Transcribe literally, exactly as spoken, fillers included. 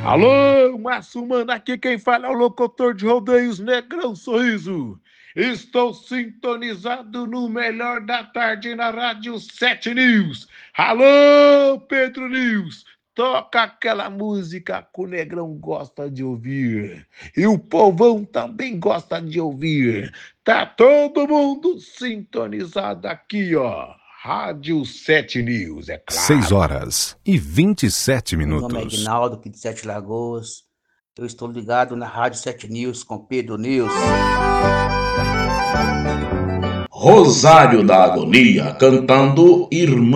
Alô, Márcio Mano, aqui quem fala é o locutor de rodeios Negrão Sorriso. Estou sintonizado no melhor da tarde na Rádio sete News. Alô, Pedro News, toca aquela música que o Negrão gosta de ouvir. E o povão também gosta de ouvir. Tá todo mundo sintonizado aqui, ó. Rádio sete News, é claro. seis horas e vinte e sete minutos. Meu nome é Aguinaldo, aqui de Sete Lagoas. Eu estou ligado na Rádio sete News com Pedro News. Rosário da Agonia cantando Irmã